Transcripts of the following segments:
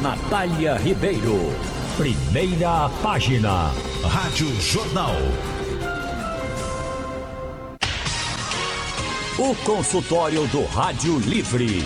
Natália Ribeiro. Primeira página. Rádio Jornal. O consultório do Rádio Livre.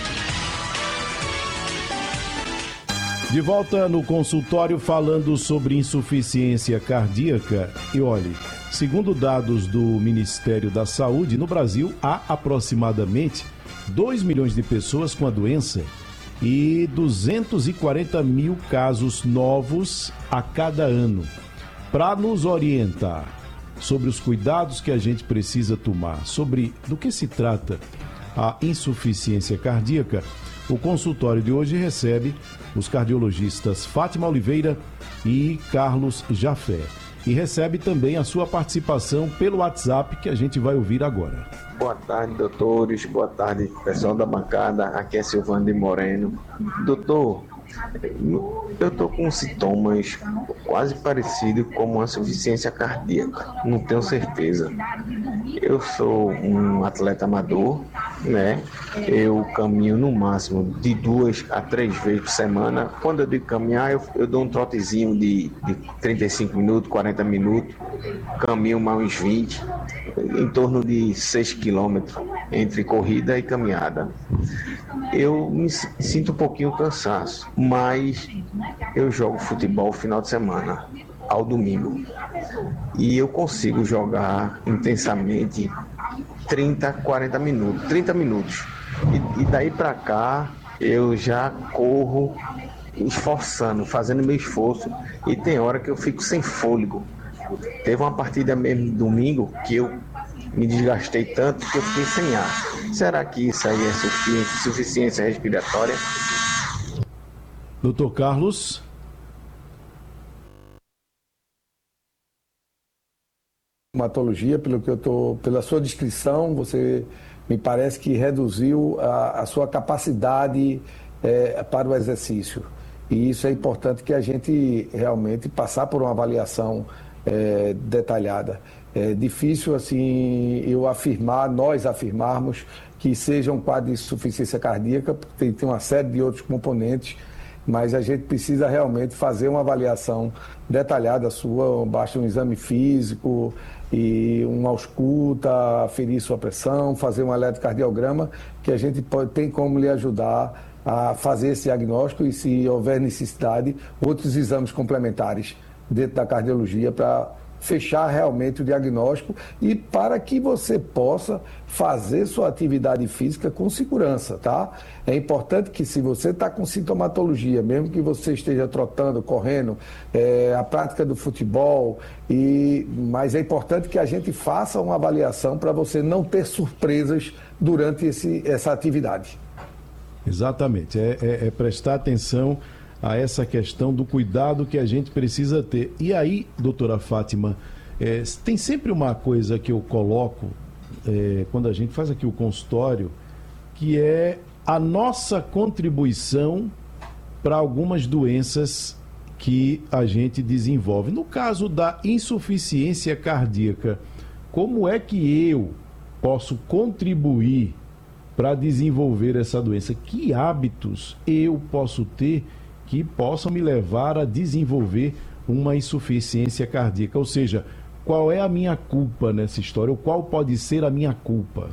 De volta no consultório falando sobre insuficiência cardíaca. E olhe, segundo dados do Ministério da Saúde, no Brasil há aproximadamente 2 milhões de pessoas com a doença e 240 mil casos novos a cada ano. Para nos orientar sobre os cuidados que a gente precisa tomar, sobre do que se trata a insuficiência cardíaca, o consultório de hoje recebe os cardiologistas Fátima Oliveira e Carlos Jafé. E recebe também a sua participação pelo WhatsApp, que a gente vai ouvir agora. Boa tarde, doutores. Boa tarde, pessoal da bancada. Aqui é Silvano de Moreno. Doutor, eu estou com sintomas quase parecidos com uma insuficiência cardíaca. Não tenho certeza. Eu sou um atleta amador, né? Eu caminho no máximo de 2 a 3 vezes por semana. Quando eu digo caminhar, eu dou um trotezinho de 35 minutos, 40 minutos. Caminho mais uns 20, em torno de 6 quilômetros entre corrida e caminhada. Eu me sinto um pouquinho cansaço, mas eu jogo futebol final de semana, ao domingo. E eu consigo jogar intensamente 30 minutos. E daí para cá eu já corro esforçando, fazendo meu esforço, e tem hora que eu fico sem fôlego. Teve uma partida mesmo domingo que eu me desgastei tanto que eu fiquei sem ar. Será que isso aí é insuficiência respiratória? Doutor Carlos. Hematologia, pela sua descrição, você me parece que reduziu a sua capacidade para o exercício. E isso é importante que a gente realmente passar por uma avaliação detalhada. É difícil assim nós afirmarmos que seja um quadro de insuficiência cardíaca, porque tem uma série de outros componentes, mas a gente precisa realmente fazer uma avaliação detalhada sua, basta um exame físico e uma ausculta, aferir sua pressão, fazer um eletrocardiograma, que a gente tem como lhe ajudar a fazer esse diagnóstico e, se houver necessidade, outros exames complementares dentro da cardiologia para fechar realmente o diagnóstico e para que você possa fazer sua atividade física com segurança, tá? É importante que, se você está com sintomatologia, mesmo que você esteja trotando, correndo, a prática do futebol, mas é importante que a gente faça uma avaliação para você não ter surpresas durante essa atividade. Exatamente, é prestar atenção a essa questão do cuidado que a gente precisa ter. E aí, doutora Fátima, tem sempre uma coisa que eu coloco quando a gente faz aqui o consultório, que é a nossa contribuição para algumas doenças que a gente desenvolve. No caso da insuficiência cardíaca, como é que eu posso contribuir para desenvolver essa doença? Que hábitos eu posso ter que possam me levar a desenvolver uma insuficiência cardíaca? Ou seja, qual é a minha culpa nessa história? Ou qual pode ser a minha culpa?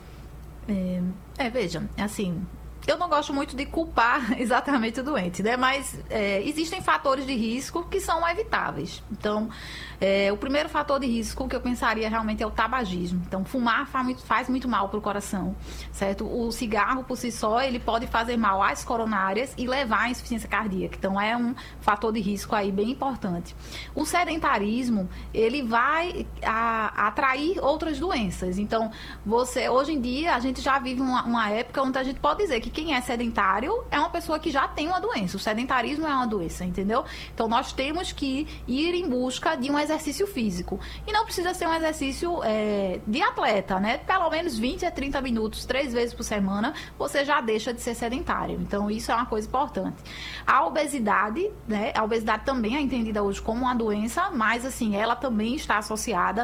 Veja, assim, eu não gosto muito de culpar exatamente o doente, né? Mas existem fatores de risco que são evitáveis. Então, o primeiro fator de risco que eu pensaria realmente é o tabagismo. Então, fumar faz muito mal para o coração, certo? O cigarro, por si só, ele pode fazer mal às coronárias e levar à insuficiência cardíaca. Então, é um fator de risco aí bem importante. O sedentarismo, ele vai atrair outras doenças. Então, hoje em dia, a gente já vive uma época onde a gente pode dizer que quem é sedentário é uma pessoa que já tem uma doença. O sedentarismo é uma doença, entendeu? Então, nós temos que ir em busca de um exercício físico. E não precisa ser um exercício de atleta, né? Pelo menos 20 a 30 minutos, 3 vezes por semana, você já deixa de ser sedentário. Então, isso é uma coisa importante. A obesidade, né? A obesidade também é entendida hoje como uma doença, mas, assim, ela também está associada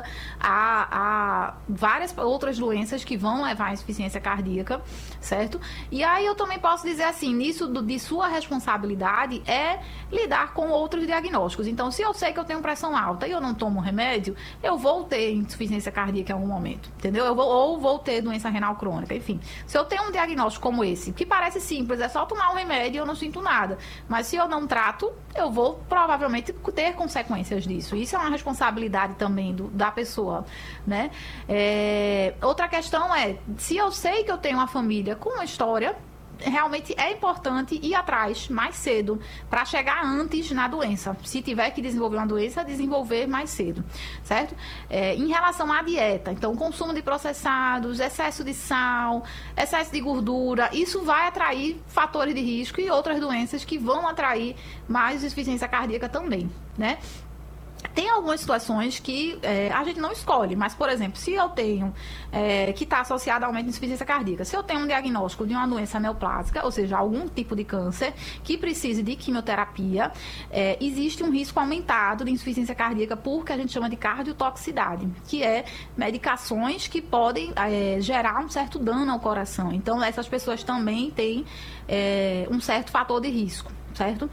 a várias outras doenças que vão levar à insuficiência cardíaca, certo? E aí, aí eu também posso dizer assim, nisso de sua responsabilidade é lidar com outros diagnósticos. Então, se eu sei que eu tenho pressão alta e eu não tomo remédio, eu vou ter insuficiência cardíaca em algum momento, entendeu? Ou vou ter doença renal crônica, enfim. Se eu tenho um diagnóstico como esse, que parece simples, é só tomar um remédio e eu não sinto nada, mas se eu não trato, eu vou provavelmente ter consequências disso. Isso é uma responsabilidade também da pessoa, né? Outra questão é, se eu sei que eu tenho uma família com uma história, realmente é importante ir atrás mais cedo para chegar antes na doença. Se tiver que desenvolver uma doença, desenvolver mais cedo, certo? Em relação à dieta, então, consumo de processados, excesso de sal, excesso de gordura, isso vai atrair fatores de risco e outras doenças que vão atrair mais insuficiência cardíaca também, né? Tem algumas situações que a gente não escolhe, mas, por exemplo, se eu tenho, que está associado a aumento de insuficiência cardíaca, se eu tenho um diagnóstico de uma doença neoplásica, ou seja, algum tipo de câncer que precise de quimioterapia, existe um risco aumentado de insuficiência cardíaca por que a gente chama de cardiotoxicidade, que é medicações que podem gerar um certo dano ao coração. Então, essas pessoas também têm um certo fator de risco, certo?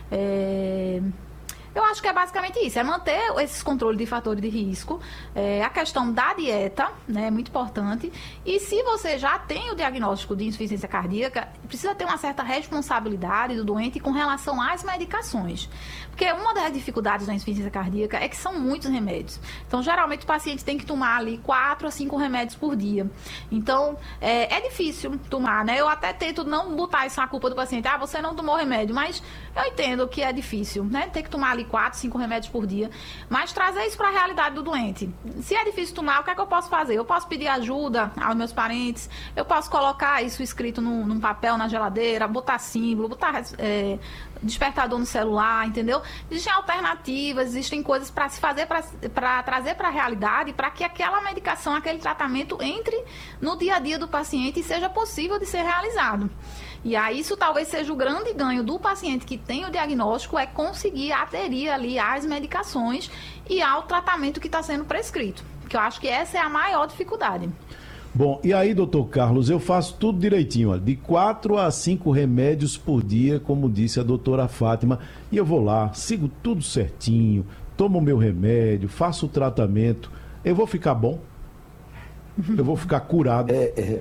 Eu acho que é basicamente isso, é manter esses controles de fatores de risco, a questão da dieta, né, é muito importante, e se você já tem o diagnóstico de insuficiência cardíaca, precisa ter uma certa responsabilidade do doente com relação às medicações, porque uma das dificuldades da insuficiência cardíaca é que são muitos remédios, então geralmente o paciente tem que tomar ali 4 a 5 remédios por dia, então é difícil tomar, né, eu até tento não botar isso na culpa do paciente, você não tomou remédio, mas eu entendo que é difícil, né, ter que tomar ali 4, 5 remédios por dia, mas trazer isso para a realidade do doente. Se é difícil tomar, o que é que eu posso fazer? Eu posso pedir ajuda aos meus parentes, eu posso colocar isso escrito num papel na geladeira, botar símbolo, botar despertador no celular, entendeu? Existem alternativas, existem coisas para se fazer, para trazer para a realidade, para que aquela medicação, aquele tratamento entre no dia a dia do paciente e seja possível de ser realizado. E aí isso talvez seja o grande ganho do paciente que tem o diagnóstico, é conseguir aderir ali às medicações e ao tratamento que está sendo prescrito. Que eu acho que essa é a maior dificuldade. Bom, e aí, doutor Carlos, eu faço tudo direitinho, ó, de 4 a 5 remédios por dia, como disse a doutora Fátima, e eu vou lá, sigo tudo certinho, tomo o meu remédio, faço o tratamento, eu vou ficar bom? Eu vou ficar curado?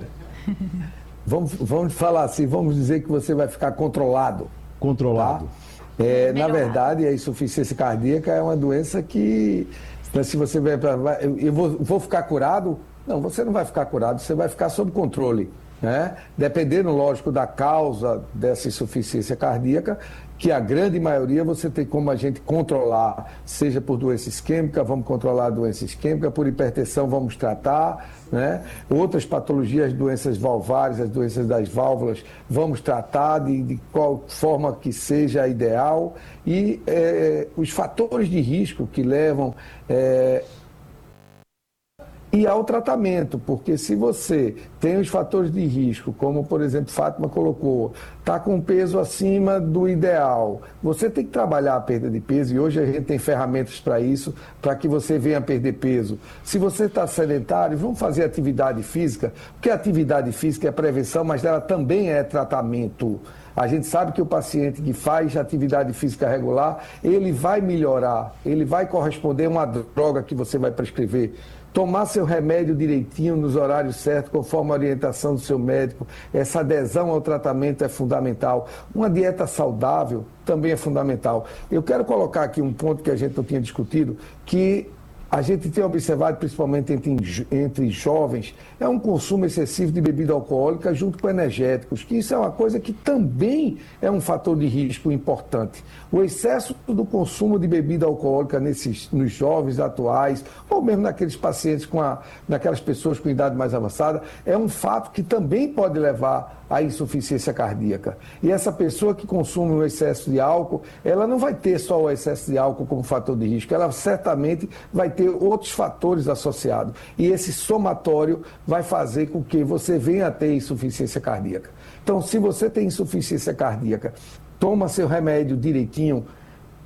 Vamos falar assim, vamos dizer que você vai ficar controlado. Controlado. Tá? Na verdade, a insuficiência cardíaca é uma doença que, se você vai para... Eu vou ficar curado? Não, você não vai ficar curado, você vai ficar sob controle, né? Dependendo, lógico, da causa dessa insuficiência cardíaca, que a grande maioria você tem como a gente controlar, seja por doença isquêmica, vamos controlar a doença isquêmica, por hipertensão vamos tratar, né? Outras patologias, doenças valvares, as doenças das válvulas, vamos tratar de qual forma que seja ideal, e os fatores de risco que levam e ao tratamento, porque se você tem os fatores de risco, como por exemplo Fátima colocou, está com peso acima do ideal, você tem que trabalhar a perda de peso, e hoje a gente tem ferramentas para isso, para que você venha perder peso. Se você está sedentário, vamos fazer atividade física, porque a atividade física é prevenção, mas ela também é tratamento. A gente sabe que o paciente que faz atividade física regular, ele vai melhorar, ele vai corresponder a uma droga que você vai prescrever. Tomar seu remédio direitinho, nos horários certos, conforme a orientação do seu médico. Essa adesão ao tratamento é fundamental. Uma dieta saudável também é fundamental. Eu quero colocar aqui um ponto que a gente não tinha discutido, que a gente tem observado, principalmente entre jovens, é um consumo excessivo de bebida alcoólica junto com energéticos, que isso é uma coisa que também é um fator de risco importante. O excesso do consumo de bebida alcoólica nos jovens atuais, ou mesmo naqueles pacientes, naquelas pessoas com idade mais avançada, é um fato que também pode levar à insuficiência cardíaca. E essa pessoa que consome um excesso de álcool, ela não vai ter só o excesso de álcool como fator de risco, ela certamente vai ter outros fatores associados. E esse somatório vai fazer com que você venha a ter insuficiência cardíaca. Então, se você tem insuficiência cardíaca, toma seu remédio direitinho,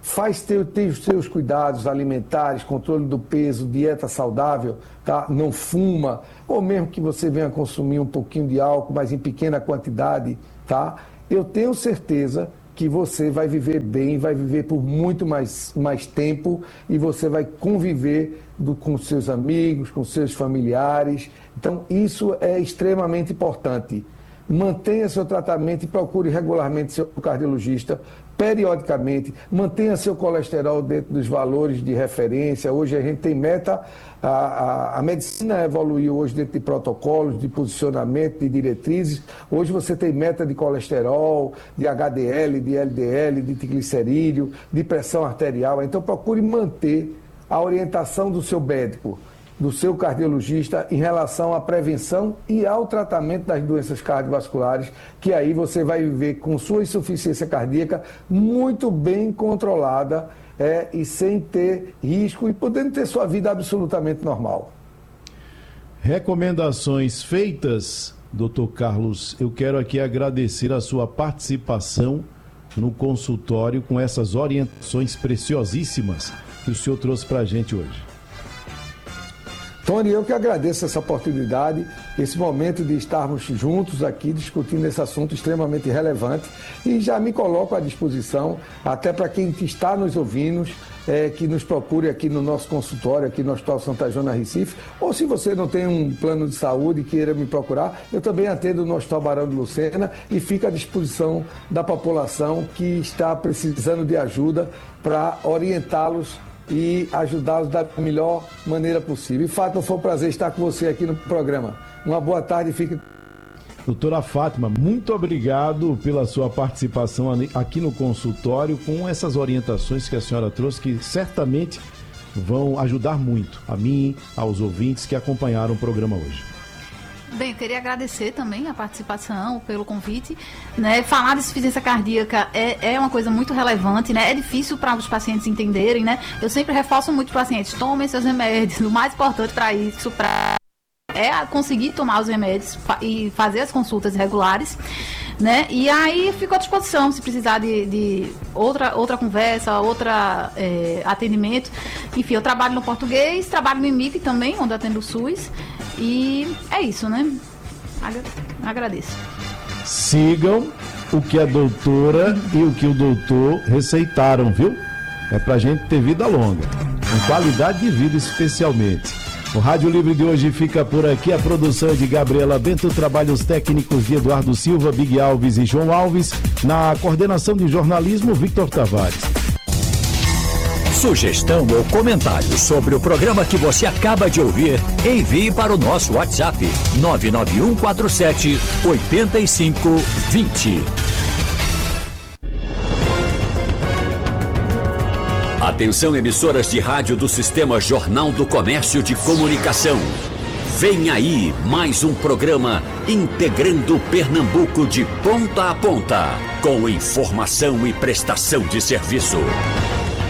tem os seus cuidados alimentares, controle do peso, dieta saudável, tá? Não fuma, ou mesmo que você venha consumir um pouquinho de álcool, mas em pequena quantidade, tá? Eu tenho certeza que você vai viver bem, vai viver por muito mais tempo e você vai conviver com seus amigos, com seus familiares. Então, isso é extremamente importante. Mantenha seu tratamento e procure regularmente seu cardiologista, periodicamente. Mantenha seu colesterol dentro dos valores de referência. Hoje a gente tem meta, a medicina evoluiu hoje dentro de protocolos, de posicionamento, de diretrizes. Hoje você tem meta de colesterol, de HDL, de LDL, de triglicerídeo, de pressão arterial. Então procure manter a orientação do seu médico, do seu cardiologista em relação à prevenção e ao tratamento das doenças cardiovasculares, que aí você vai viver com sua insuficiência cardíaca muito bem controlada e sem ter risco e podendo ter sua vida absolutamente normal. Recomendações feitas, doutor Carlos. Eu quero aqui agradecer a sua participação no consultório com essas orientações preciosíssimas que o senhor trouxe para a gente hoje. Tony, eu que agradeço essa oportunidade, esse momento de estarmos juntos aqui discutindo esse assunto extremamente relevante e já me coloco à disposição, até para quem está nos ouvindo, que nos procure aqui no nosso consultório, aqui no Hospital Santa Joana, Recife, ou se você não tem um plano de saúde e queira me procurar, eu também atendo no Hospital Barão de Lucena e fico à disposição da população que está precisando de ajuda para orientá-los e ajudá-los da melhor maneira possível. E, Fátima, foi um prazer estar com você aqui no programa. Uma boa tarde e fique... Doutora Fátima, muito obrigado pela sua participação aqui no consultório com essas orientações que a senhora trouxe, que certamente vão ajudar muito a mim, aos ouvintes que acompanharam o programa hoje. Bem, eu queria agradecer também a participação, pelo convite, né? Falar de insuficiência cardíaca é uma coisa muito relevante, né? É difícil para os pacientes entenderem, né? Eu sempre reforço muito para os pacientes, tomem seus remédios. O mais importante para isso, é conseguir tomar os remédios e fazer as consultas regulares, né? E aí fico à disposição se precisar de outra conversa, atendimento. Enfim, eu trabalho no português, trabalho no IMIP também, onde atendo o SUS. E é isso, né? Agradeço. Sigam o que a doutora e o que o doutor receitaram, viu? É pra gente ter vida longa, com qualidade de vida especialmente. O Rádio Livre de hoje fica por aqui. A produção é de Gabriela Bento, trabalhos técnicos de Eduardo Silva, Big Alves e João Alves. Na coordenação de jornalismo, Victor Tavares. Sugestão ou comentário sobre o programa que você acaba de ouvir, envie para o nosso WhatsApp 99147-8520. Atenção, emissoras de rádio do Sistema Jornal do Comércio de Comunicação. Vem aí mais um programa integrando Pernambuco de ponta a ponta, com informação e prestação de serviço.